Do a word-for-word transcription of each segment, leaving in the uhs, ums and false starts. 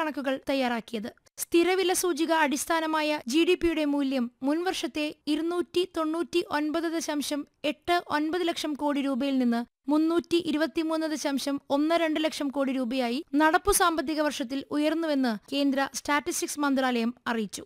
കണക്കുകൾ തയ്യാറാക്കിയത്. സ്ഥിരവില സൂചിക അടിസ്ഥാനമായ ജി ഡി പിയുടെ മൂല്യം മുൻവർഷത്തെ ഇരുന്നൂറ്റി തൊണ്ണൂറ്റി ഒൻപത് ദശാംശം എട്ട് ഒൻപത് ലക്ഷം കോടി രൂപയിൽ നിന്ന് മുന്നൂറ്റി ഇരുപത്തിമൂന്ന് ദശാംശം ഒന്ന് രണ്ട് ലക്ഷം കോടി രൂപയായി നടപ്പു സാമ്പത്തിക വർഷത്തിൽ ഉയർന്നുവെന്ന് കേന്ദ്ര സ്റ്റാറ്റിസ്റ്റിക്സ് മന്ത്രാലയം അറിയിച്ചു.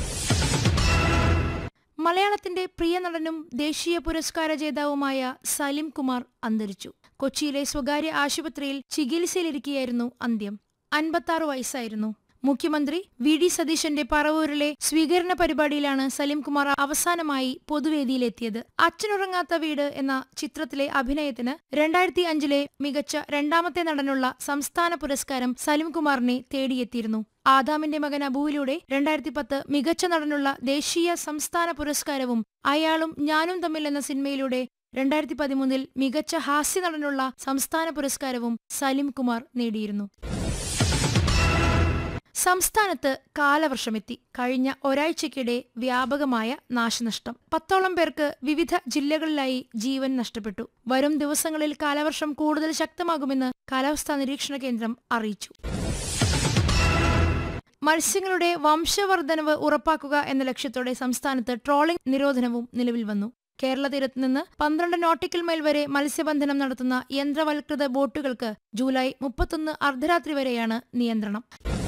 മലയാളത്തിന്റെ പ്രിയ നടനും ദേശീയ പുരസ്കാര ജേതാവുമായ സലിം കുമാർ അന്തരിച്ചു. കൊച്ചിയിലെ സ്വകാര്യ ആശുപത്രിയിൽ ചികിത്സയിലിരിക്കെയായിരുന്നു അന്ത്യം. അൻപത്താറ് വയസ്സായിരുന്നു. മുഖ്യമന്ത്രി വി ഡി സതീശന്റെ പറവൂരിലെ സ്വീകരണ പരിപാടിയിലാണ് സലിംകുമാർ അവസാനമായി പൊതുവേദിയിലെത്തിയത്. അച്ഛനുറങ്ങാത്ത വീട് എന്ന ചിത്രത്തിലെ അഭിനയത്തിന് രണ്ടായിരത്തി അഞ്ചിലെ മികച്ച രണ്ടാമത്തെ നടനുള്ള സംസ്ഥാന പുരസ്കാരം സലിംകുമാറിനെ തേടിയെത്തിയിരുന്നു. ആദാമിന്റെ മകൻ അബുവിലൂടെ രണ്ടായിരത്തി പത്ത് മികച്ച നടനുള്ള ദേശീയ സംസ്ഥാന പുരസ്കാരവും അയാളും ഞാനും തമ്മിൽ എന്ന സിനിമയിലൂടെ രണ്ടായിരത്തി പതിമൂന്നിൽ മികച്ച ഹാസ്യ നടനുള്ള സംസ്ഥാന പുരസ്കാരവും സലിംകുമാർ നേടിയിരുന്നു. സംസ്ഥാനത്ത് കാലവർഷമെത്തി. കഴിഞ്ഞ ഒരാഴ്ചയ്ക്കിടെ വ്യാപകമായ നാശനഷ്ടം. പത്തോളം പേർക്ക് വിവിധ ജില്ലകളിലായി ജീവൻ നഷ്ടപ്പെട്ടു. വരും ദിവസങ്ങളിൽ കാലവർഷം കൂടുതൽ ശക്തമാകുമെന്ന് കാലാവസ്ഥാ നിരീക്ഷണ കേന്ദ്രം അറിയിച്ചു. മത്സ്യങ്ങളുടെ വംശവർദ്ധനവ് ഉറപ്പാക്കുക എന്ന ലക്ഷ്യത്തോടെ സംസ്ഥാനത്ത് ട്രോളിംഗ് നിരോധനവും നിലവിൽ വന്നു. കേരള തീരത്ത് നിന്ന് പന്ത്രണ്ട് നോട്ടിക്കൽ മൈൽ വരെ മത്സ്യബന്ധനം നടത്തുന്ന യന്ത്രവൽകൃത ബോട്ടുകൾക്ക് ജൂലൈ മുപ്പത്തൊന്ന് അർദ്ധരാത്രി വരെയാണ് നിയന്ത്രണം.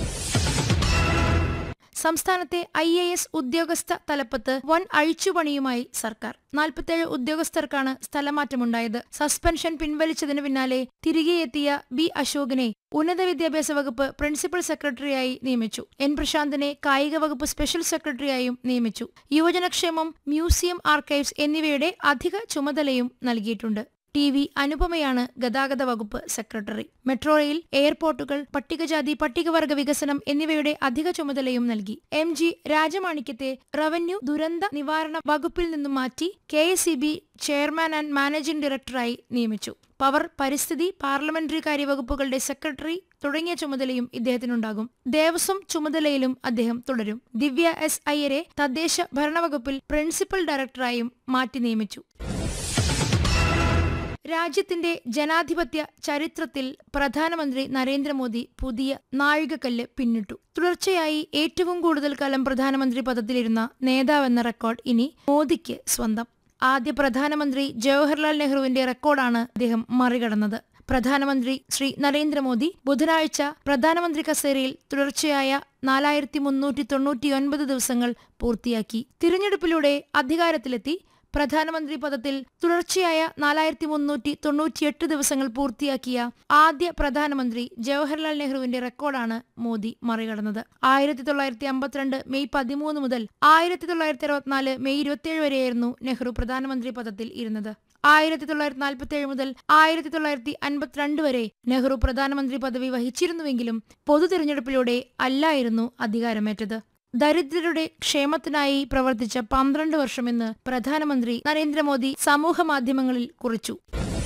സംസ്ഥാനത്തെ ഐ എ എസ് ഉദ്യോഗസ്ഥ തലപ്പത്ത് വൻ അഴിച്ചുപണിയുമായി സർക്കാർ. നാൽപ്പത്തേഴ് ഉദ്യോഗസ്ഥർക്കാണ് സ്ഥലമാറ്റമുണ്ടായത്. സസ്പെൻഷൻ പിൻവലിച്ചതിനു പിന്നാലെ തിരികെയെത്തിയ ബി അശോകനെ ഉന്നത വിദ്യാഭ്യാസ വകുപ്പ് പ്രിൻസിപ്പൽ സെക്രട്ടറിയായി നിയമിച്ചു. എൻ പ്രശാന്തിനെ കായിക വകുപ്പ് സ്പെഷ്യൽ സെക്രട്ടറിയായും നിയമിച്ചു. യുവജനക്ഷേമം, മ്യൂസിയം, ആർക്കൈവ്സ് എന്നിവയുടെ അധിക ചുമതലയും നൽകിയിട്ടുണ്ട്. ടി വി അനുപമയാണ് ഗതാഗത വകുപ്പ് സെക്രട്ടറി. മെട്രോ റെയിൽ, എയർപോർട്ടുകൾ, പട്ടികജാതി പട്ടികവർഗ വികസനം എന്നിവയുടെ അധിക ചുമതലയും നൽകി. എം ജി രാജമാണിക്യത്തെ റവന്യൂ ദുരന്ത നിവാരണ വകുപ്പിൽ നിന്നും മാറ്റി K S E B chairman and managing ഡയറക്ടറായി നിയമിച്ചു. പവർ, പരിസ്ഥിതി, പാർലമെന്ററി കാര്യ വകുപ്പുകളുടെ സെക്രട്ടറി തുടങ്ങിയ ചുമതലയും ഇദ്ദേഹത്തിനുണ്ടാകും. ദേവസ്വം ചുമതലയിലും അദ്ദേഹം തുടരും. ദിവ്യ എസ് അയ്യരെ തദ്ദേശ ഭരണവകുപ്പിൽ പ്രിൻസിപ്പൽ ഡയറക്ടറായും മാറ്റി നിയമിച്ചു. രാജ്യത്തിന്റെ ജനാധിപത്യ ചരിത്രത്തിൽ പ്രധാനമന്ത്രി നരേന്ദ്രമോദി പുതിയ നാഴികക്കല്ല് പിന്നിട്ടു. തുടർച്ചയായി ഏറ്റവും കൂടുതൽ കാലം പ്രധാനമന്ത്രി പദത്തിലിരുന്ന നേതാവെന്ന റെക്കോർഡ് ഇനി മോദിക്ക് സ്വന്തം. ആദ്യ പ്രധാനമന്ത്രി ജവഹർലാൽ നെഹ്റുവിന്റെ റെക്കോർഡാണ് അദ്ദേഹം മറികടന്നത്. പ്രധാനമന്ത്രി ശ്രീ നരേന്ദ്രമോദി ബുധനാഴ്ച പ്രധാനമന്ത്രി കസേരയിൽ തുടർച്ചയായ നാലായിരത്തി മുന്നൂറ്റി തൊണ്ണൂറ്റി ഒൻപത് ദിവസങ്ങൾ പൂർത്തിയാക്കി. തിരഞ്ഞെടുപ്പിലൂടെ അധികാരത്തിലെത്തി പ്രധാനമന്ത്രി പദത്തിൽ തുടർച്ചയായ നാലായിരത്തി മുന്നൂറ്റി തൊണ്ണൂറ്റിയെട്ട് ദിവസങ്ങൾ പൂർത്തിയാക്കിയ ആദ്യ പ്രധാനമന്ത്രി ജവഹർലാൽ നെഹ്റുവിന്റെ റെക്കോർഡാണ് മോദി മറികടന്നത്. ആയിരത്തി തൊള്ളായിരത്തി അമ്പത്തിരണ്ട് മെയ് പതിമൂന്ന് മുതൽ ആയിരത്തി തൊള്ളായിരത്തി അറുപത്തിനാല് മെയ് ഇരുപത്തിയേഴ് വരെയായിരുന്നു നെഹ്റു പ്രധാനമന്ത്രി പദത്തിൽ ഇരുന്നത്. ആയിരത്തി തൊള്ളായിരത്തി നാൽപ്പത്തി ഏഴ് മുതൽ ആയിരത്തി തൊള്ളായിരത്തി അൻപത്തിരണ്ട് വരെ നെഹ്റു പ്രധാനമന്ത്രി പദവി വഹിച്ചിരുന്നുവെങ്കിലും പൊതു തിരഞ്ഞെടുപ്പിലൂടെ അല്ലായിരുന്നു അധികാരമേറ്റത്. ദരിദ്രരുടെ ക്ഷേമത്തിനായി പ്രവർത്തിച്ച പന്ത്രണ്ട് വർഷമെന്ന് പ്രധാനമന്ത്രി നരേന്ദ്രമോദി സമൂഹ മാധ്യമങ്ങളിൽ കുറിച്ചു.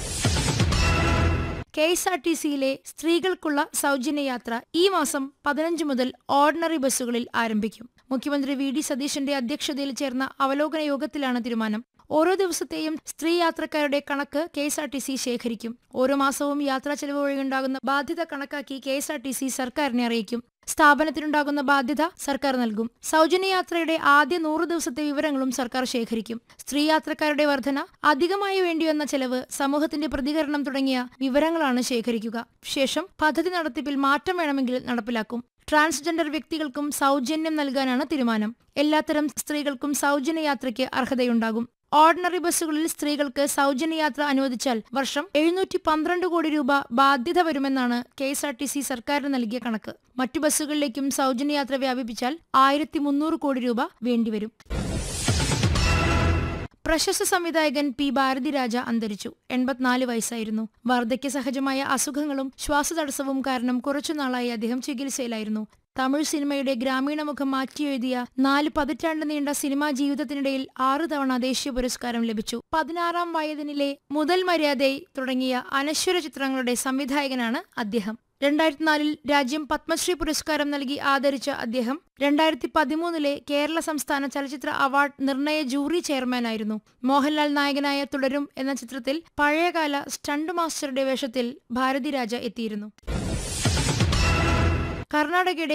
കെ എസ് ആർ ടി സിയിലെ സ്ത്രീകൾക്കുള്ള സൗജന്യ യാത്ര ഈ മാസം പതിനഞ്ച് മുതൽ ഓർഡിനറി ബസ്സുകളിൽ ആരംഭിക്കും. മുഖ്യമന്ത്രി വി ഡി സതീശന്റെ അധ്യക്ഷതയിൽ ചേർന്ന അവലോകന യോഗത്തിലാണ് തീരുമാനം. ഓരോ ദിവസത്തെയും സ്ത്രീ യാത്രക്കാരുടെ കണക്ക് K S R T C ശേഖരിക്കും. ഓരോ മാസവും യാത്രാ ചെലവ് വഴിയുണ്ടാകുന്ന ബാധ്യത കണക്കാക്കി K S R T C സർക്കാരിനെ അറിയിക്കും. സ്ഥാപനത്തിനുണ്ടാകുന്ന ബാധ്യത സർക്കാർ നൽകും. സൗജന്യ യാത്രയുടെ ആദ്യ നൂറ് ദിവസത്തെ വിവരങ്ങളും സർക്കാർ ശേഖരിക്കും. സ്ത്രീ യാത്രക്കാരുടെ വർധന, അധികമായി വേണ്ടിവന്ന ചെലവ്, സമൂഹത്തിന്റെ പ്രതികരണം തുടങ്ങിയ വിവരങ്ങളാണ് ശേഖരിക്കുക. ശേഷം പദ്ധതി നടത്തിപ്പിൽ മാറ്റം വേണമെങ്കിൽ നടപ്പിലാക്കും. ട്രാൻസ്ജെൻഡർ വ്യക്തികൾക്കും സൗജന്യം നൽകാനാണ് തീരുമാനം. എല്ലാത്തരം സ്ത്രീകൾക്കും സൗജന്യ യാത്രയ്ക്ക് അർഹതയുണ്ടാകും. ഓർഡിനറി ബസ്സുകളിൽ സ്ത്രീകൾക്ക് സൗജന്യയാത്ര അനുവദിച്ചാൽ വർഷം എഴുന്നൂറ്റി പന്ത്രണ്ട് കോടി രൂപ ബാധ്യത വരുമെന്നാണ് K S R T C സർക്കാരിന് നൽകിയ കണക്ക്. മറ്റു ബസ്സുകളിലേക്കും സൗജന്യയാത്ര വ്യാപിപ്പിച്ചാൽ ആയിരത്തി മുന്നൂറ് കോടി രൂപ വേണ്ടിവരും. പ്രശസ്ത സംവിധായകൻ പി ഭാരതിരാജ അന്തരിച്ചു. എൺപത്തിനാല് വയസ്സായിരുന്നു. വാർദ്ധക്യ സഹജമായ അസുഖങ്ങളും ശ്വാസതടസ്സവും കാരണം കുറച്ചുനാളായി അദ്ദേഹം ചികിത്സയിലായിരുന്നു. തമിഴ് സിനിമയുടെ ഗ്രാമീണ മുഖം മാറ്റിയെഴുതിയ നാല് പതിറ്റാണ്ട് നീണ്ട സിനിമാ ജീവിതത്തിനിടയിൽ ആറ് തവണ ദേശീയ പുരസ്കാരം ലഭിച്ചു. പതിനാറാം വയതിനിലെ മുതൽ മര്യാദൈ തുടങ്ങിയ അനശ്വര ചിത്രങ്ങളുടെ സംവിധായകനാണ് അദ്ദേഹം. രണ്ടായിരത്തി നാലിൽ രാജ്യം പത്മശ്രീ പുരസ്കാരം നൽകി ആദരിച്ച അദ്ദേഹം രണ്ടായിരത്തി പതിമൂന്നിലെ കേരള സംസ്ഥാന ചലച്ചിത്ര അവാർഡ് നിർണയ ജൂറി ചെയർമാനായിരുന്നു. മോഹൻലാൽ നായകനായ തുടരും എന്ന ചിത്രത്തിൽ പഴയകാല സ്റ്റണ്ട് മാസ്റ്ററുടെ വേഷത്തിൽ ഭാരതിരാജ എത്തിയിരുന്നു. കർണാടകയുടെ